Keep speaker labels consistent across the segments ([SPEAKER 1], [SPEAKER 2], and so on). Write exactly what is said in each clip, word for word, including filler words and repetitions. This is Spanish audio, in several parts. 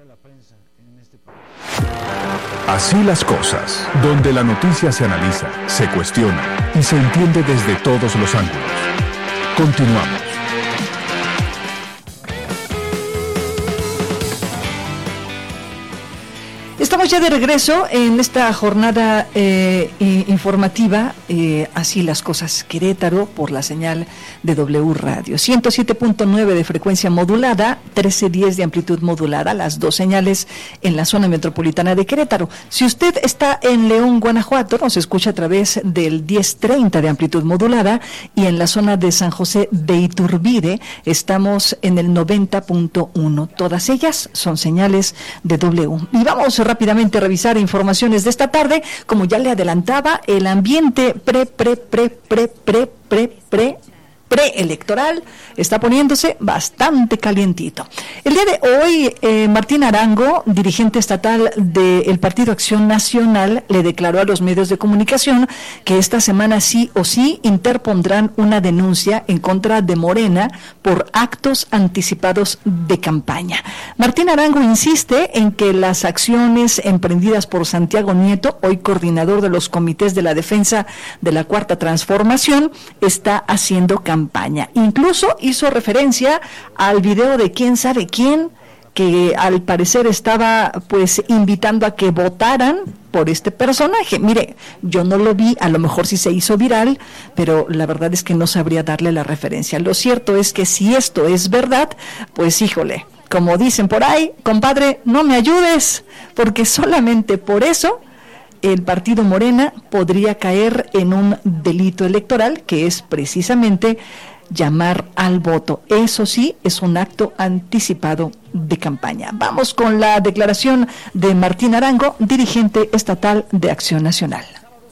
[SPEAKER 1] Así las cosas, donde la noticia se analiza, se cuestiona y se entiende desde todos los ángulos. Continuamos.
[SPEAKER 2] Estamos ya de regreso en esta jornada eh, informativa, eh, Así las cosas, Querétaro, por la señal de W Radio. ciento siete punto nueve de frecuencia modulada, trece diez de amplitud modulada, las dos señales en la zona metropolitana de Querétaro. Si usted está en León, Guanajuato, nos escucha a través del diez treinta de amplitud modulada, y en la zona de San José de Iturbide estamos en el noventa punto uno. Todas ellas son señales de W. Y vamos rápidamente a revisar informaciones de esta tarde. Como ya le adelantaba, el ambiente pre, pre, pre, pre, pre, pre, pre, preelectoral está poniéndose bastante calientito. El día de hoy, eh, Martín Arango, dirigente estatal del Partido Acción Nacional, le declaró a los medios de comunicación que esta semana sí o sí interpondrán una denuncia en contra de Morena por actos anticipados de campaña. Martín Arango insiste en que las acciones emprendidas por Santiago Nieto, hoy coordinador de los comités de la defensa de la Cuarta Transformación, está haciendo campaña. Campaña. Incluso hizo referencia al video de quién sabe quién, que al parecer estaba pues invitando a que votaran por este personaje. Mire, yo no lo vi, a lo mejor sí se hizo viral, pero la verdad es que no sabría darle la referencia. Lo cierto es que si esto es verdad, pues híjole, como dicen por ahí, compadre, no me ayudes, porque solamente por eso el partido Morena podría caer en un delito electoral, que es precisamente llamar al voto. Eso sí, es un acto anticipado de campaña. Vamos con la declaración de Martín Arango, dirigente estatal de Acción Nacional.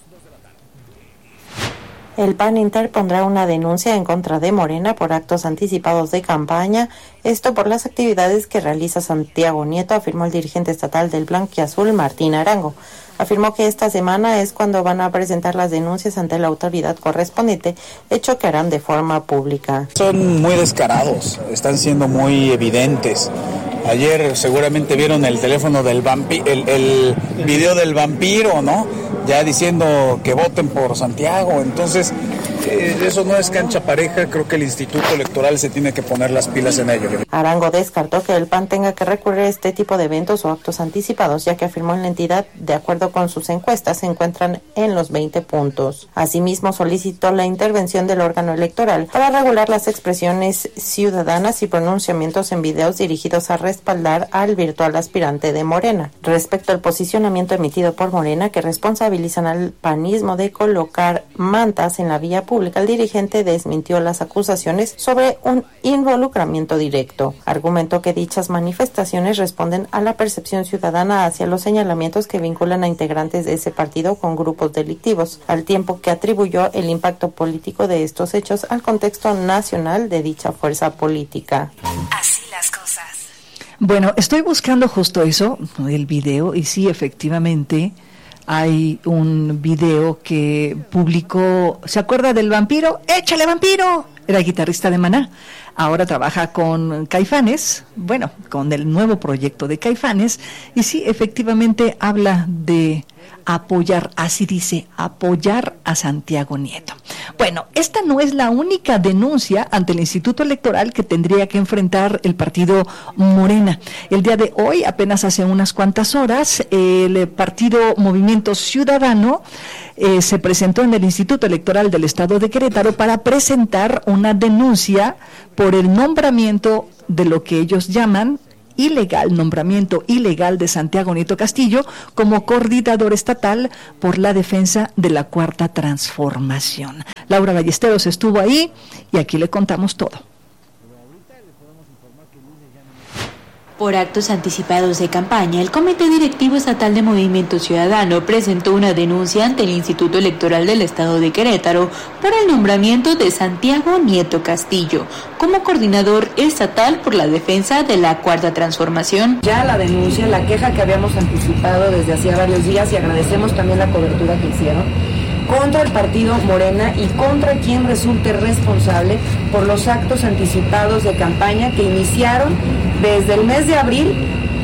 [SPEAKER 3] El P A N interpondrá una denuncia en contra de Morena por actos anticipados de campaña, esto por las actividades que realiza Santiago Nieto, afirmó el dirigente estatal del Blanquiazul, Martín Arango. Afirmó que esta semana es cuando van a presentar las denuncias ante la autoridad correspondiente, hecho que harán de forma pública.
[SPEAKER 4] Son muy descarados, están siendo muy evidentes. Ayer seguramente vieron el teléfono del vampiro, el, el video del vampiro, ¿no? Ya diciendo que voten por Santiago. Entonces, eh, eso no es cancha pareja. Creo que el Instituto Electoral se tiene que poner las pilas en ello.
[SPEAKER 3] Arango descartó que el P A N tenga que recurrir a este tipo de eventos o actos anticipados, ya que afirmó en la entidad, de acuerdo con sus encuestas, se encuentran en los veinte puntos. Asimismo, solicitó la intervención del órgano electoral para regular las expresiones ciudadanas y pronunciamientos en videos dirigidos a respaldar al virtual aspirante de Morena. Respecto al posicionamiento emitido por Morena, que responsabilizan al panismo de colocar mantas en la vía pública, el dirigente desmintió las acusaciones sobre un involucramiento directo. Argumentó que dichas manifestaciones responden a la percepción ciudadana hacia los señalamientos que vinculan a integrantes de ese partido con grupos delictivos, al tiempo que atribuyó el impacto político de estos hechos al contexto nacional de dicha fuerza política.
[SPEAKER 2] Así las cosas. Bueno, estoy buscando justo eso, el video, y sí, efectivamente, hay un video que publicó, ¿se acuerda del vampiro? ¡Échale, vampiro! Era guitarrista de Maná, ahora trabaja con Caifanes, bueno, con el nuevo proyecto de Caifanes, y sí, efectivamente habla de apoyar, así dice, apoyar a Santiago Nieto. Bueno, esta no es la única denuncia ante el Instituto Electoral que tendría que enfrentar el partido Morena. El día de hoy, apenas hace unas cuantas horas, el partido Movimiento Ciudadano eh, se presentó en el Instituto Electoral del Estado de Querétaro para presentar una denuncia por el nombramiento de lo que ellos llaman ilegal, nombramiento ilegal de Santiago Nieto Castillo como coordinador estatal por la defensa de la Cuarta Transformación. Laura Ballesteros estuvo ahí y aquí le contamos todo.
[SPEAKER 5] Por actos anticipados de campaña, el Comité Directivo Estatal de Movimiento Ciudadano presentó una denuncia ante el Instituto Electoral del Estado de Querétaro por el nombramiento de Santiago Nieto Castillo como coordinador estatal por la defensa de la Cuarta Transformación.
[SPEAKER 6] Ya la denuncia, la queja que habíamos anticipado desde hacía varios días, y agradecemos también la cobertura que hicieron, contra el partido Morena y contra quien resulte responsable por los actos anticipados de campaña que iniciaron desde el mes de abril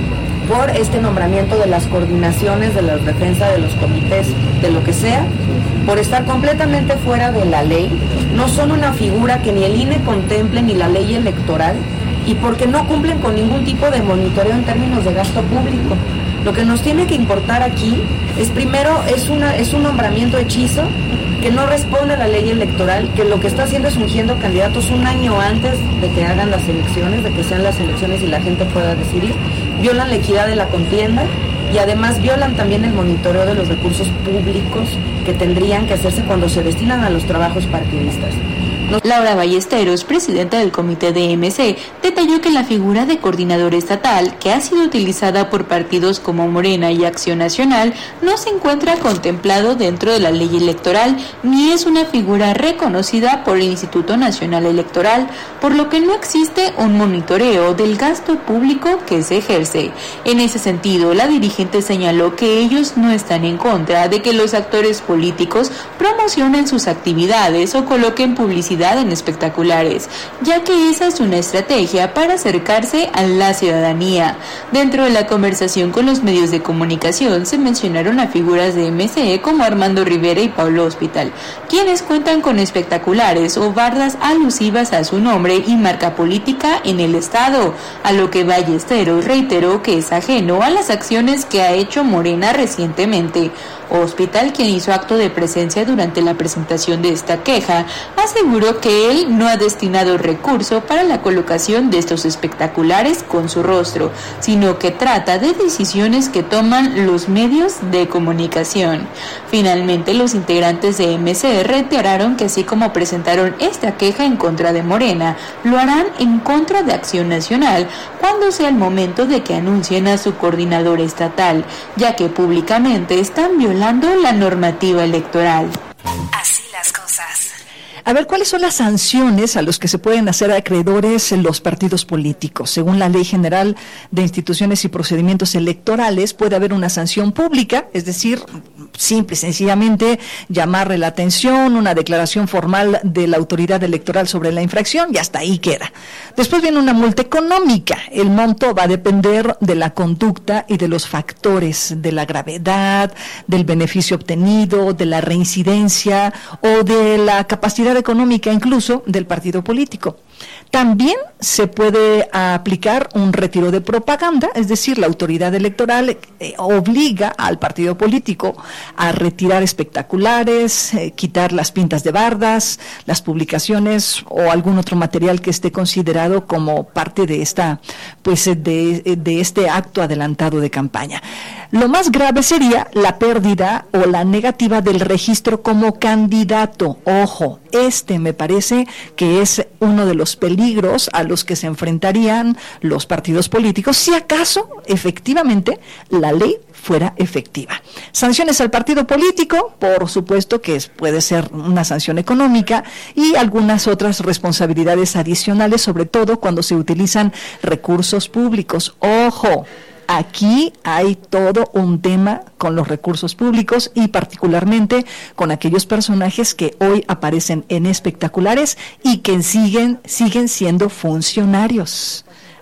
[SPEAKER 6] por este nombramiento de las coordinaciones, de la defensa de los comités, de lo que sea, por estar completamente fuera de la ley, no son una figura que ni el I N E contemple ni la ley electoral, y porque no cumplen con ningún tipo de monitoreo en términos de gasto público. Lo que nos tiene que importar aquí es, primero, es, una, es un nombramiento hechizo que no responde a la ley electoral, que lo que está haciendo es ungiendo candidatos un año antes de que hagan las elecciones, de que sean las elecciones y la gente pueda decidir, violan la equidad de la contienda y además violan también el monitoreo de los recursos públicos que tendrían que hacerse cuando se destinan a los trabajos partidistas.
[SPEAKER 5] Laura Ballesteros, presidenta del comité de M C, detalló que la figura de coordinador estatal, que ha sido utilizada por partidos como Morena y Acción Nacional, no se encuentra contemplado dentro de la ley electoral, ni es una figura reconocida por el Instituto Nacional Electoral, por lo que no existe un monitoreo del gasto público que se ejerce. En ese sentido, la dirigente señaló que ellos no están en contra de que los actores políticos promocionen sus actividades o coloquen publicidad en espectaculares, ya que esa es una estrategia para acercarse a la ciudadanía. Dentro de la conversación con los medios de comunicación se mencionaron a figuras de M C E como Armando Rivera y Pablo Hospital, quienes cuentan con espectaculares o bardas alusivas a su nombre y marca política en el estado, a lo que Ballesteros reiteró que es ajeno a las acciones que ha hecho Morena recientemente. Hospital, quien hizo acto de presencia durante la presentación de esta queja, aseguró que él no ha destinado recurso para la colocación de estos espectaculares con su rostro, sino que trata de decisiones que toman los medios de comunicación. Finalmente, los integrantes de M C reiteraron que así como presentaron esta queja en contra de Morena, lo harán en contra de Acción Nacional cuando sea el momento de que anuncien a su coordinador estatal, ya que públicamente están violando la normativa electoral.
[SPEAKER 7] Así las cosas.
[SPEAKER 2] A ver, ¿cuáles son las sanciones a los que se pueden hacer acreedores en los partidos políticos? Según la Ley General de Instituciones y Procedimientos Electorales, puede haber una sanción pública, es decir, simple y sencillamente llamarle la atención, una declaración formal de la autoridad electoral sobre la infracción y hasta ahí queda. Después viene una multa económica. El monto va a depender de la conducta y de los factores, de la gravedad, del beneficio obtenido, de la reincidencia o de la capacidad económica incluso del partido político. También se puede aplicar un retiro de propaganda, es decir, la autoridad electoral eh, obliga al partido político a retirar espectaculares, eh, quitar las pintas de bardas, las publicaciones o algún otro material que esté considerado como parte de esta, pues, de, de este acto adelantado de campaña. Lo más grave sería la pérdida o la negativa del registro como candidato. Ojo, este me parece que es uno de los peligros a los que se enfrentarían los partidos políticos si acaso efectivamente la ley fuera efectiva. Sanciones al partido político, por supuesto que es, puede ser una sanción económica y algunas otras responsabilidades adicionales, sobre todo cuando se utilizan recursos públicos. Ojo, aquí hay todo un tema con los recursos públicos y particularmente con aquellos personajes que hoy aparecen en espectaculares y que siguen, siguen siendo funcionarios.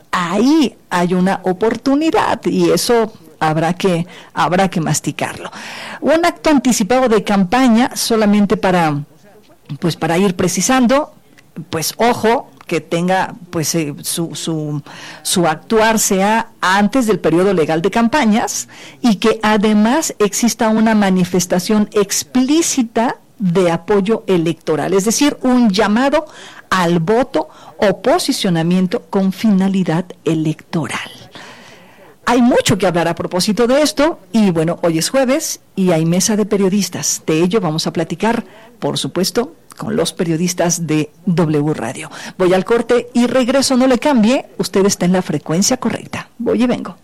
[SPEAKER 2] Ahí hay una oportunidad y eso habrá que, habrá que masticarlo. Un acto anticipado de campaña, solamente para, pues para ir precisando, pues ojo, que tenga pues eh, su, su su actuar sea antes del periodo legal de campañas y que además exista una manifestación explícita de apoyo electoral, es decir, un llamado al voto o posicionamiento con finalidad electoral. Hay mucho que hablar a propósito de esto y bueno, hoy es jueves y hay mesa de periodistas. De ello vamos a platicar, por supuesto, con los periodistas de W Radio. Voy al corte y regreso, no le cambie, usted está en la frecuencia correcta. Voy y vengo.